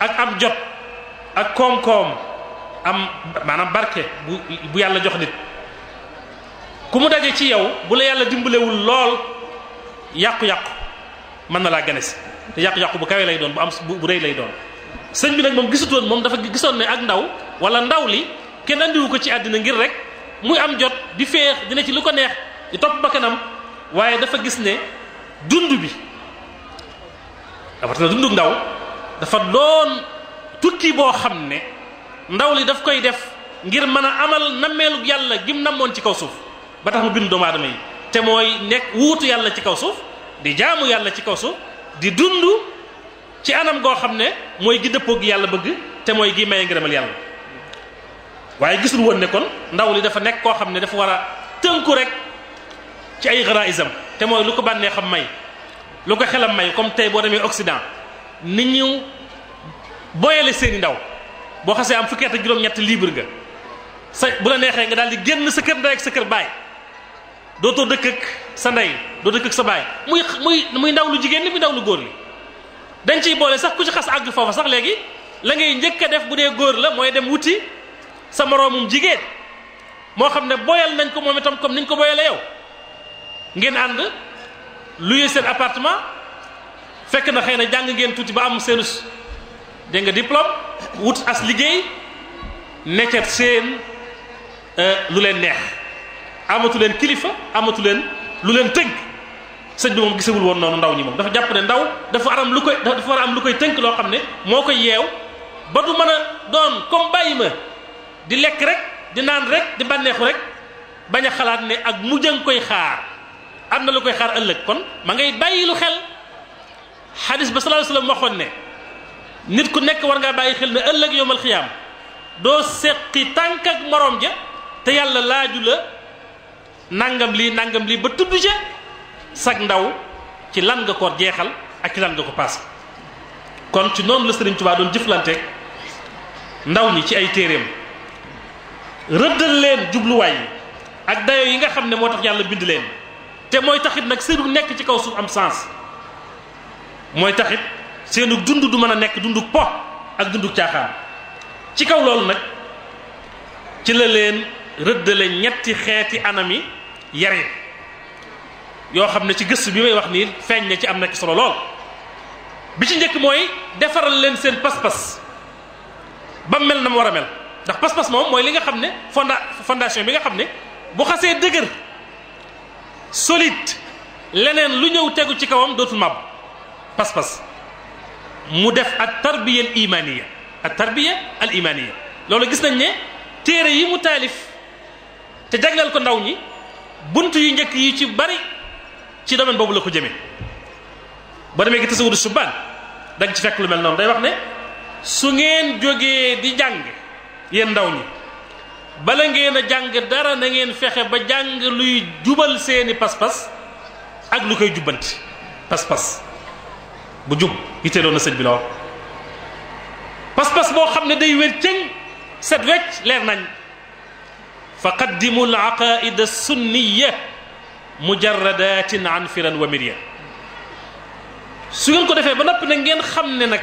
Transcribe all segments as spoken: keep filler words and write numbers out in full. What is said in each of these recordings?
ak am jot ak koom-koom am maanaam barke bu bu yàlla jox nit ku mu daje ci yow bu la yàlla dimbalewul lool yàqu-yàqu mën na laa gane si te yàqu-yàqu bu kawe lay doon bu am bu rëy lay doon. sëñ bi nag moom gisutoon moom dafa gisoon ne ak ndaw wala ndaw li kenn andiwu ko ci àddina ngir rek muy am jot di féex dina ci lu ko neex di topp ba kanam waaye dafa gis ne dund bi dafa dunduk ndaw dafa doon tukki boo xam ne ndaw li daf koy def ngir mën a amal nammeelu yàlla gim namoon ci kaw suuf ba tax mu bindu doomu aadama yi te mooy nekk wuutu yàlla ci kaw suuf di jaamu yàlla ci kaw suuf di dund ci anam goo xam ne mooy gi dëppoo gi yàlla bëgg te mooy gi maye ngërëmal yàlla waaye gisul woon ne kon ndaw li dafa nekk koo xam ne dafa war a tënku rek ci ay garaisam te mooy lu ko bànnee xam may lu ko xelam may comme tey boo demee Occident nit ñu boyale seeni ndaw boo xasee am fukki at ak juróom-ñett libre nga sa bu la neexee nga daal di génn sa kër ndey ak sa kër baay dootoo dëkk ak sa ndey doo dëkk ak sa baay muy muy muy ndaw lu jigéen li muy ndaw lu góor li dañ ciy boole sax ku ci xas àgg foofa sax léegi la ngay njëkk a def bu dee góor la mooy dem wuti sa moroomum jigéen moo xam ne boyal nañ ko moom itam comme niñ ko boyale yow ngeen ànd luye seen appartement fekk na xëy na jàng ngeen tuuti ba am seenu dégg nga diplôme wut as liggéey neccat seen lu leen neex amatu leen kilifa amatu leen lu leen tënk sëñ bi moom gisewul woon noonu ndaw ñi moom dafa jàpp ne ndaw dafa war am lu koy dafa war a am lu koy tënk loo xam ne moo koy yeew ba du mën a doon comme bàyyi ma di lekk rek di naan rek di bànneexu rek bañ a xalaat ne ak mujj a nga koy xaar am na lu koy xaar ëllëg kon ma ngay bàyyi lu xel xadis ba sallallahu alayhi wasallam waxoon ne nit ku nekk war ngaa bàyyi xel ne ëllëg yowmal xiyaam doo seqi tànk ak morom ja te yàlla laaju la nangam lii nangam lii ba tudd ja sag ndaw ci lan nga ko jeexal ak ci lan nga ko paase. kon ci noonu la Sëriñ Tuubaa doon jëflanteeg ndaw ñi ci ay téeréem rëddal leen jubluwaay yi ak dayo yi nga xam ne moo tax yàlla bind leen te mooy taxit nag seenu nekk ci kaw suuf am sens mooy taxit seenu dund du mën a nekk dunduk po ak dunduk caaxaan ci kaw loolu nag ci la leen rëddale ñetti xeeti anami yare yoo xam ne ci gëstu bi may wax nii feeñ na ci am na ci solo lool bi ci njëkk mooy defaral leen seen pas-pas ba mel na mu war a mel ndax pas-pas moom mooy li nga xam ne fonda fondation bi nga xam ne bu xasee dëgër solide leneen lu ñëw tegu ci kawam dootul màbb pas-pas mu def ak tarbiya al imaniya ak tarbiya al imaniya loolu gis nañ ne téere yi mu taalif te jagleel ko ndaw ñi bunt yu njëkk yi ci bari ci domaine boobu la ko jëmee ba demee ki tasawudu subaan da nga ci fekk lu mel noonu day wax ne su ngeen jógee di jàng yéen ndaw ñi bala ngeen a jàng dara na ngeen fexe ba jàng luy jubal seeni pas-pas ak lu koy jubbanti pas-pas bu jub yitteeloon na sëñ bi la wax pas-pas boo xam ne day wér cëng set wecc leer nañ fa qaddimu al aqaida as-sunniya mujarradatin an firan wa mirya su ngeen ko defee ba noppi nag ngeen xam ne nag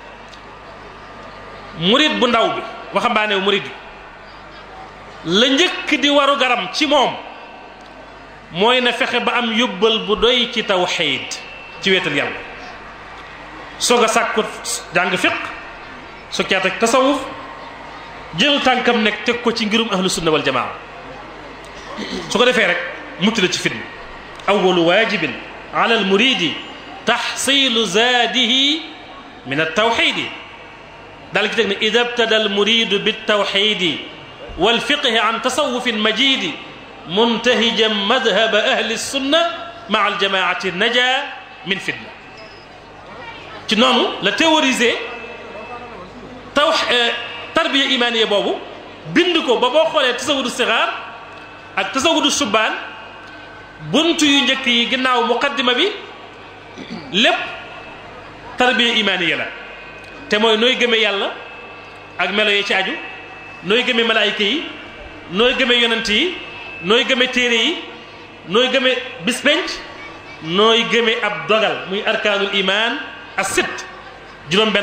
murid bu ndaw bi waxambaane murid bi la njëkk di waru garam ci moom mooy na fexe ba am yóbbal bu doy ci tawxiid ci wéetal yàlla soog a sàkku jàng fiq soog caa teg tasawuf jël tànkam nekk teg ko ci ngirum ahlu sunna wal jamaa su ko defee rek mucc la ci fitna awalu waajibin ala al muridi taxsilu zaadihi min al tawxiidi daal ki teg ne ida btada al muridu bit tawxiidi wal fiqhi an tasawufin majidi muntahijan madhaba ahli sunna maa al jamaati naja min fitna ci noonu la théoriser taw tarbiya imaaniya boobu bind ko ba boo xoolee tasawudu sixaar ak tasawudu subaan buntu yu njëkk yi ginnaaw muqaddima bi lépp tarbiya imaaniya la te mooy nooy gëme yàlla ak melo yi ci aju nooy gëme malaayika yi nooy gëme yonent yi nooy gëme téere yi nooy gëme bis penc nooy gëme ab dogal muy arkaanul imaan as sitt juróom benn